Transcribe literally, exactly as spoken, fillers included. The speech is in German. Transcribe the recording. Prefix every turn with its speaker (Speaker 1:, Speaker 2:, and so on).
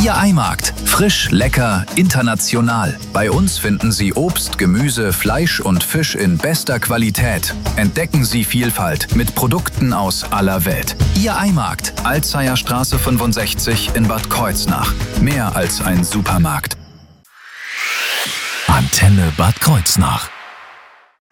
Speaker 1: Ihr i-Markt. Frisch, lecker, international. Bei uns finden Sie Obst, Gemüse, Fleisch und Fisch in bester Qualität. Entdecken Sie Vielfalt mit Produkten aus aller Welt. Ihr i-Markt. Alzeierstraße fünfundsechzig in Bad Kreuznach. Mehr als ein Supermarkt.
Speaker 2: Antenne Bad Kreuznach.